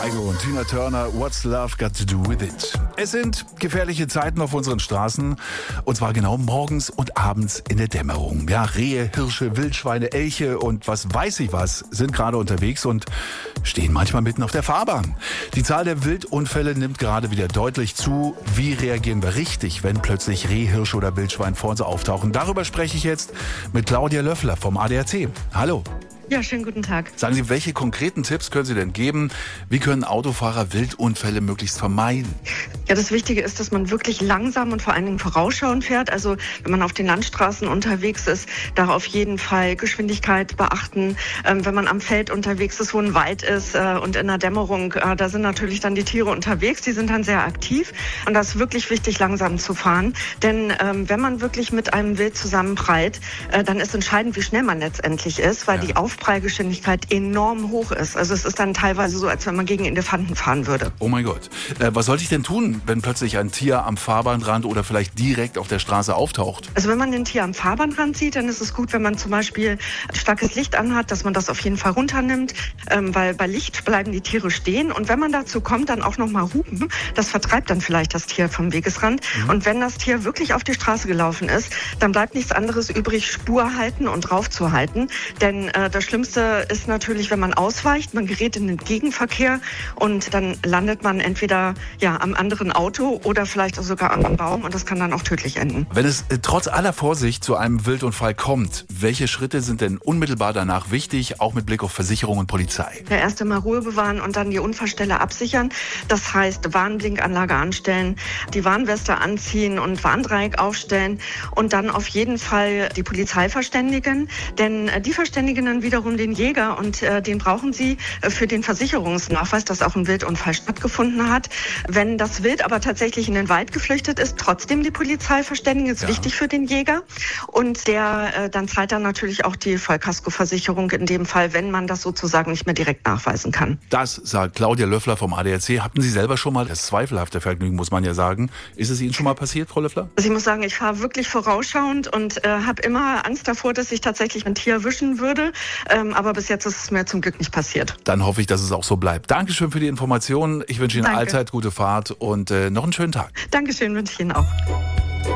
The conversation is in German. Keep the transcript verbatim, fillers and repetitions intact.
Kygo und Tina Turner, What's Love Got to Do With It? Es sind gefährliche Zeiten auf unseren Straßen, und zwar genau morgens und abends in der Dämmerung. Ja, Rehe, Hirsche, Wildschweine, Elche und was weiß ich was sind gerade unterwegs und stehen manchmal mitten auf der Fahrbahn. Die Zahl der Wildunfälle nimmt gerade wieder deutlich zu. Wie reagieren wir richtig, wenn plötzlich Reh, Hirsch oder Wildschwein vor uns auftauchen? Darüber spreche ich jetzt mit Claudia Löffler vom A D A C. Hallo. Ja, schönen guten Tag. Sagen Sie, welche konkreten Tipps können Sie denn geben? Wie können Autofahrer Wildunfälle möglichst vermeiden? Ja, das Wichtige ist, dass man wirklich langsam und vor allen Dingen vorausschauend fährt. Also wenn man auf den Landstraßen unterwegs ist, da auf jeden Fall Geschwindigkeit beachten. Ähm, wenn man am Feld unterwegs ist, wo ein Wald ist äh, und in der Dämmerung, äh, da sind natürlich dann die Tiere unterwegs. Die sind dann sehr aktiv und das ist wirklich wichtig, langsam zu fahren. Denn ähm, wenn man wirklich mit einem Wild zusammenprallt, äh, dann ist entscheidend, wie schnell man letztendlich ist, weil ja. die Aufprallgeschwindigkeit enorm hoch ist. Also es ist dann teilweise so, als wenn man gegen Elefanten fahren würde. Oh mein Gott. Äh, was sollte ich denn tun, wenn plötzlich ein Tier am Fahrbahnrand oder vielleicht direkt auf der Straße auftaucht? Also wenn man ein Tier am Fahrbahnrand sieht, dann ist es gut, wenn man zum Beispiel starkes Licht anhat, dass man das auf jeden Fall runternimmt, ähm, weil bei Licht bleiben die Tiere stehen. Und wenn man dazu kommt, dann auch nochmal hupen. Das vertreibt dann vielleicht das Tier vom Wegesrand. Mhm. Und wenn das Tier wirklich auf die Straße gelaufen ist, dann bleibt nichts anderes übrig, Spur halten und draufzuhalten. Denn äh, das Schlimmste ist natürlich, wenn man ausweicht, man gerät in den Gegenverkehr und dann landet man entweder ja am anderen Auto oder vielleicht auch sogar am Baum und das kann dann auch tödlich enden. Wenn es äh, trotz aller Vorsicht zu einem Wildunfall kommt, welche Schritte sind denn unmittelbar danach wichtig, auch mit Blick auf Versicherung und Polizei? Ja, erst einmal Ruhe bewahren und dann die Unfallstelle absichern. Das heißt, Warnblinkanlage anstellen, die Warnweste anziehen und Warndreieck aufstellen und dann auf jeden Fall die Polizei verständigen, denn äh, die verständigen dann wiederum den Jäger und äh, den brauchen sie äh, für den Versicherungsnachweis, dass auch ein Wildunfall stattgefunden hat. Wenn das Wild aber tatsächlich in den Wald geflüchtet ist, trotzdem die Polizei verständigen, ist ja. wichtig für den Jäger. Und der äh, dann zahlt dann natürlich auch die Vollkaskoversicherung in dem Fall, wenn man das sozusagen nicht mehr direkt nachweisen kann. Das sagt Claudia Löffler vom A D A C. Hatten Sie selber schon mal das zweifelhafte Vergnügen, muss man ja sagen. Ist es Ihnen schon mal passiert, Frau Löffler? Also ich muss sagen, ich fahre wirklich vorausschauend und äh, habe immer Angst davor, dass ich tatsächlich ein Tier erwischen würde. Ähm, aber bis jetzt ist es mir zum Glück nicht passiert. Dann hoffe ich, dass es auch so bleibt. Dankeschön für die Informationen. Ich wünsche Ihnen Danke. allzeit gute Fahrt und äh, noch einen schönen Tag. Dankeschön, wünsche ich Ihnen auch.